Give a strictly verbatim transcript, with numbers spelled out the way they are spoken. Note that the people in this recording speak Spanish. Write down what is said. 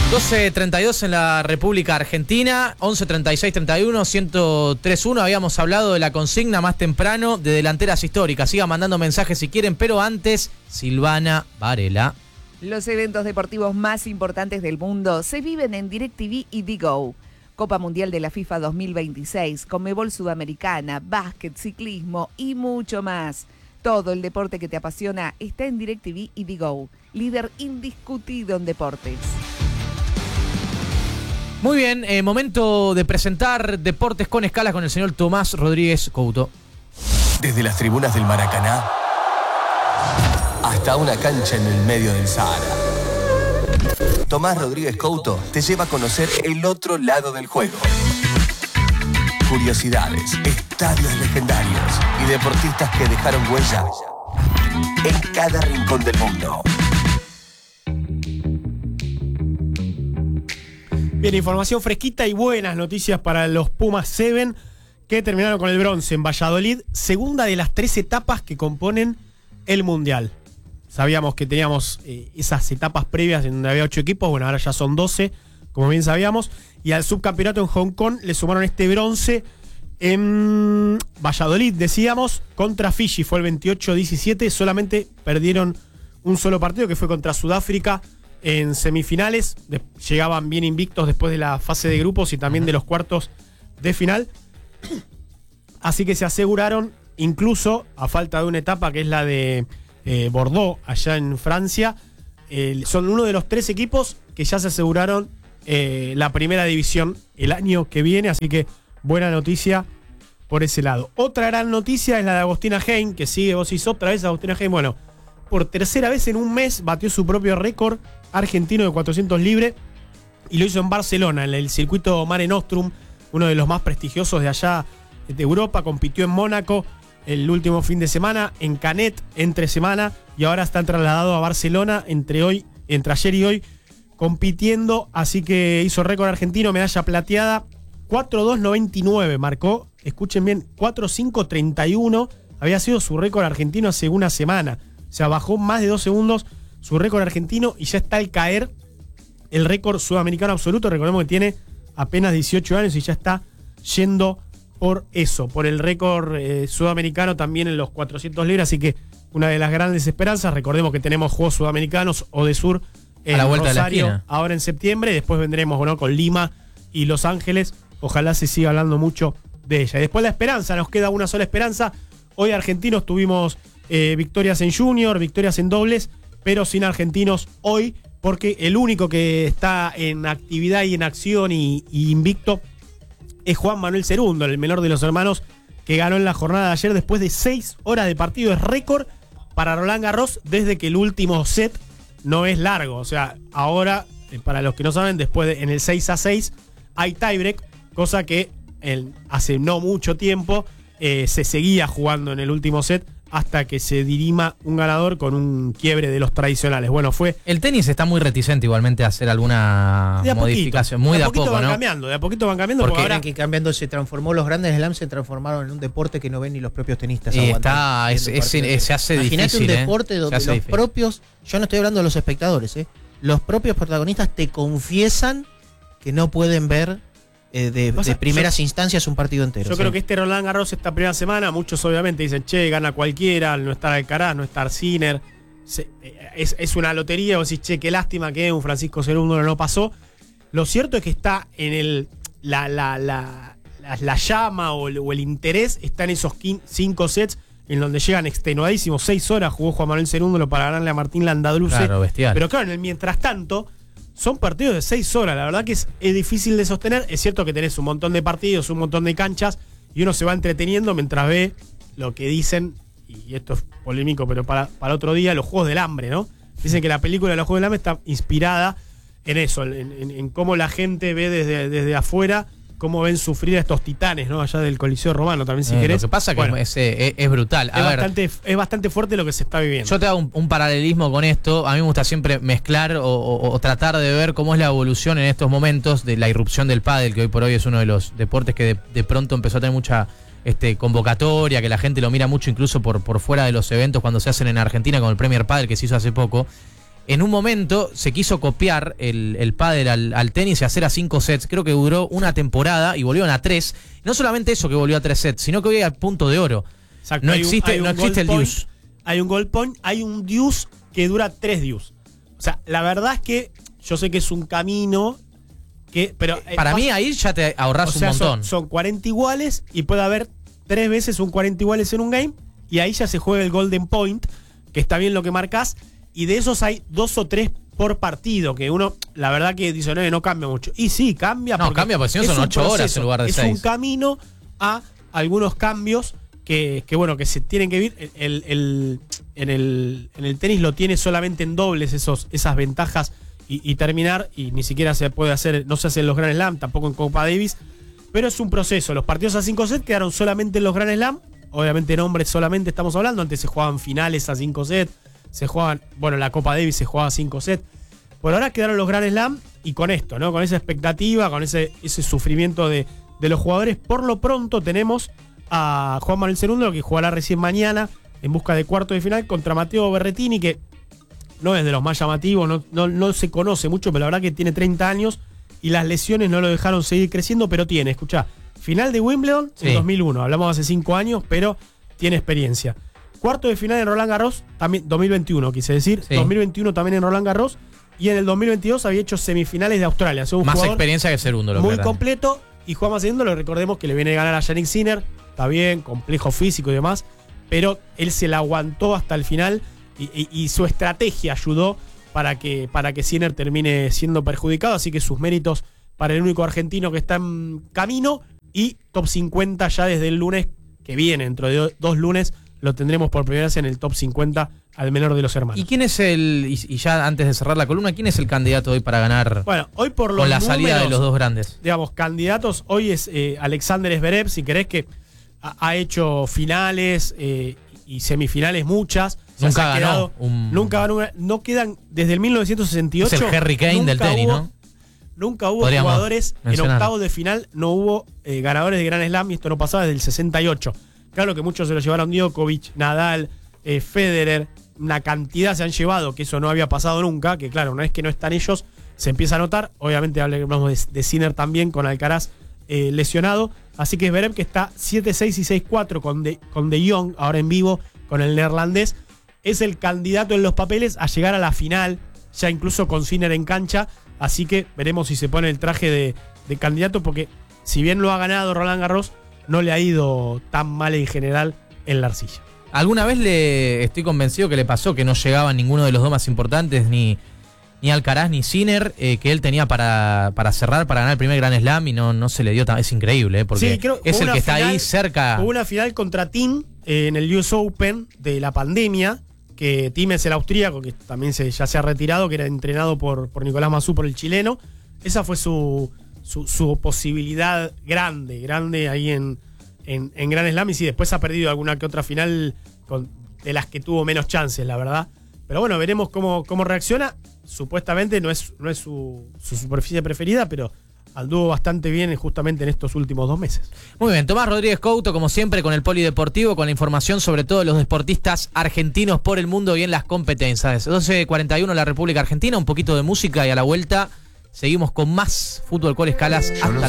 doce treinta y dos en la República Argentina, once treinta y seis treinta y uno, ciento tres punto uno. Habíamos hablado de la consigna más temprano de delanteras históricas. Sigan mandando mensajes si quieren, pero antes, Silvana Varela. Los eventos deportivos más importantes del mundo se viven en DirecTV y Digo. Copa Mundial de la FIFA dos mil veintiséis, Conmebol Sudamericana, básquet, ciclismo y mucho más. Todo el deporte que te apasiona está en DirecTV y Digo, líder indiscutido en deportes. Muy bien, eh, momento de presentar Deportes con Escala con el señor Tomás Rodríguez Couto. Desde las tribunas del Maracaná hasta una cancha en el medio del Sahara, Tomás Rodríguez Couto te lleva a conocer el otro lado del juego. Curiosidades, estadios legendarios y deportistas que dejaron huella en cada rincón del mundo. Bien, información fresquita y buenas noticias para los Pumas siete que terminaron con el bronce en Valladolid, segunda de las tres etapas que componen el Mundial. Sabíamos que teníamos eh, esas etapas previas en donde había ocho equipos, bueno, ahora ya son doce, como bien sabíamos, y al subcampeonato en Hong Kong le sumaron este bronce en Valladolid, decíamos, contra Fiji, fue el veintiocho diecisiete, solamente perdieron un solo partido que fue contra Sudáfrica en semifinales, de, llegaban bien invictos después de la fase de grupos y también de los cuartos de final, así que se aseguraron, incluso a falta de una etapa que es la de eh, Bordeaux, allá en Francia, eh, son uno de los tres equipos que ya se aseguraron eh, la primera división el año que viene, así que buena noticia por ese lado. Otra gran noticia es la de Agostina Heim, que sigue, vos hizo otra vez Agostina Heim, bueno, por tercera vez en un mes batió su propio récord argentino de cuatrocientos libre y lo hizo en Barcelona, en el circuito Mare Nostrum, uno de los más prestigiosos de allá de Europa. Compitió en Mónaco el último fin de semana, en Canet entre semana, y ahora está trasladado a Barcelona entre hoy, entre ayer y hoy, compitiendo, así que hizo récord argentino, medalla plateada, cuatro dos noventa y nueve marcó, escuchen bien, cuatro cinco treinta y uno, había sido su récord argentino hace una semana, o sea, bajó más de dos segundos su récord argentino y ya está al caer el récord sudamericano absoluto. Recordemos que tiene apenas dieciocho años y ya está yendo por eso, por el récord eh, sudamericano también en los cuatrocientos libras, así que una de las grandes esperanzas. Recordemos que tenemos Juegos Sudamericanos o de Sur en a la vuelta Rosario, de la esquina, ahora en septiembre, después vendremos, bueno, con Lima y Los Ángeles, ojalá se siga hablando mucho de ella. Y después la esperanza, nos queda una sola esperanza. Hoy argentinos tuvimos eh, victorias en junior, victorias en dobles, pero sin argentinos hoy, porque el único que está en actividad y en acción y, y invicto es Juan Manuel Cerundo, el menor de los hermanos, que ganó en la jornada de ayer después de seis horas de partido. Es récord para Roland Garros desde que el último set no es largo. O sea, ahora, para los que no saben, después de, en el seis a seis hay tiebreak, cosa que el, hace no mucho tiempo eh, se seguía jugando en el último set hasta que se dirima un ganador con un quiebre de los tradicionales. Bueno, fue... El tenis está muy reticente igualmente a hacer alguna de a modificación. Poquito, muy de de a a poquito poco, van ¿no? cambiando, de a poquito van cambiando. Porque Porque Ahora ahora que cambiando se transformó, los grandes slams se transformaron en un deporte que no ven ni los propios tenistas. Y aguantan está, es, viendo es, partidos. es- se hace Imagínate difícil. un ¿eh? deporte Se donde hace los difícil. propios, yo no estoy hablando de los espectadores, ¿eh? Los propios protagonistas te confiesan que no pueden ver eh, de, Pasa, de primeras yo- instancias un partido entero. yo ¿sí? creo que este Roland Garros esta primera semana, muchos obviamente dicen, che, gana cualquiera, al no estar Alcaraz, no estar Sinner, se- es, es una lotería, vos decís, che, qué lástima que un Francisco Cerundo no pasó. Lo cierto es que está en el la, la, la, la, la llama o el, o el interés está en esos quin- cinco sets en donde llegan extenuadísimos. Seis horas jugó Juan Manuel Cerúndolo para ganarle a Martín Landadruce. Claro, bestial. Pero claro, en el mientras tanto, son partidos de seis horas. La verdad que es, es difícil de sostener. Es cierto que tenés un montón de partidos, un montón de canchas, y uno se va entreteniendo mientras ve lo que dicen, y esto es polémico, pero para, para otro día, los Juegos del Hambre, ¿no? Dicen que la película de los Juegos del Hambre está inspirada en eso, en, en- en cómo la gente ve desde, desde afuera, cómo ven sufrir a estos titanes, ¿no? Allá del Coliseo Romano también, si Eh, querés. Lo que pasa Bueno, que es, es- es brutal. A es, ver, bastante, es bastante fuerte lo que se está viviendo. yo te hago un, un paralelismo con esto. A mí me gusta siempre mezclar o, o- o tratar de ver cómo es la evolución en estos momentos de la irrupción del pádel, que hoy por hoy es uno de los deportes que de, de pronto empezó a tener mucha este, convocatoria, que la gente lo mira mucho incluso por, por fuera de los eventos cuando se hacen en Argentina, como el Premier Padel que se hizo hace poco. En un momento se quiso copiar el, el pádel al, al tenis y hacer a cinco sets. Creo que duró una temporada y volvieron a tres. No solamente eso que volvió a tres sets, sino que hoy al punto de oro. Exacto, No hay un- existe, hay un no existe el gold deuce. point, Hay un gold point, hay un deuce que dura tres deuce. O sea, la verdad es que yo sé que es un camino que. Pero eh, Para pasa- mí ahí ya te ahorras o sea, un montón. Son, son cuarenta iguales y puede haber tres veces un cuarenta iguales en un game. Y ahí ya se juega el golden point, que está bien lo que marcas. Y de esos hay dos o tres por partido, que uno, la verdad que dice, no, no cambia mucho. Y sí, cambia. No, cambia, porque si no es son un ocho horas proceso, en lugar de es seis. un camino a algunos cambios que, que bueno, que se tienen que vivir. El, el- en, el, en el tenis lo tiene solamente en dobles esos, esas ventajas y, y terminar, y ni siquiera se puede hacer, no se hace en los Grand Slam, tampoco en Copa Davis, pero es un proceso. Los partidos a cinco sets quedaron solamente en los Grand Slam, obviamente en hombres solamente estamos hablando, antes se jugaban finales a cinco sets, se jugaban, bueno, la Copa Davis se jugaba a cinco sets. Por ahora quedaron los Grand Slam y con esto, ¿no? Con esa expectativa, con ese, ese sufrimiento de, de los jugadores. Por lo pronto tenemos a Juan Manuel Cerúndolo, que jugará recién mañana en busca de cuarto de final contra Matteo Berrettini, que no es de los más llamativos, no, no, no se conoce mucho, pero la verdad que tiene treinta años y las lesiones no lo dejaron seguir creciendo, pero tiene, escuchá, final de Wimbledon Sí. en dos mil uno, hablamos hace cinco años, pero tiene experiencia. Cuarto de final en Roland Garros, también dos mil veintiuno, quise decir, Sí. dos mil veintiuno también en Roland Garros, y en el dos mil veintidós había hecho semifinales de Australia. Es un Más jugador experiencia que Segundo. muy completo, y Juan Macedo, lo recordemos que le viene a ganar a Yannick Sinner, está bien, complejo físico y demás, pero él se la aguantó hasta el final y, y- y su estrategia ayudó para que, para que Sinner termine siendo perjudicado, así que sus méritos para el único argentino que está en camino, y top cincuenta ya desde el lunes que viene, dentro de do- dos lunes lo tendremos por primera vez en el top cincuenta al menor de los hermanos. ¿Y quién es el, y, y ya antes de cerrar la columna, quién es el candidato hoy para ganar Bueno, hoy por los con la salida de números, los dos grandes? digamos, candidatos, hoy es eh, Alexander Zverev, si querés, que ha, ha hecho finales eh, y semifinales muchas. O sea, Nunca se ha ganó quedado- un- Nunca ganó una- no quedan, desde el mil novecientos sesenta y ocho. Es el Harry Kane del nunca tenis, hubo- ¿no? Nunca hubo Podríamos jugadores en mencionar. octavos de final, no hubo eh, ganadores de Grand Slam, y esto no pasaba desde el sesenta y ocho. Claro que muchos se lo llevaron Djokovic, Nadal, eh, Federer, una cantidad se han llevado, que eso no había pasado nunca, que claro, una vez que no están ellos, se empieza a notar. Obviamente hablamos de, de Sinner también, con Alcaraz eh, lesionado. Así que Zverev, que está siete seis y seis cuatro con De, con De Jong, ahora en vivo, con el neerlandés, es el candidato en los papeles a llegar a la final, ya incluso con Sinner en cancha. Así que veremos si se pone el traje de, de candidato, porque si bien lo ha ganado Roland Garros, no le ha ido tan mal en general en la arcilla. Alguna vez le estoy convencido que le pasó que no llegaba ninguno de los dos más importantes, ni, ni Alcaraz ni Sinner, eh, que él tenía para, para cerrar, para ganar el primer Grand Slam, y no, no se le dio tan. Es increíble, eh, porque Sí, creo- es hubo el una que está final- ahí cerca. Hubo una final contra Tim eh, en el U S Open de la pandemia, que Tim es el austríaco, que también se, ya se ha retirado, que era entrenado por, por Nicolás Mazú, por el chileno. Esa fue su, su, su posibilidad grande, grande ahí en, en, en Grand Slam. Y sí, después ha perdido alguna que otra final con, de las que tuvo menos chances, la verdad. Pero bueno, veremos cómo, cómo reacciona. Supuestamente no es, no es su, su superficie preferida, pero anduvo bastante bien justamente en estos últimos dos meses. Muy bien, Tomás Rodríguez Couto, como siempre, con el Polideportivo, con la información sobre todos los deportistas argentinos por el mundo y en las competencias. doce cuarenta y uno la República Argentina, un poquito de música y a la vuelta seguimos con más Fútbol con Escalas hasta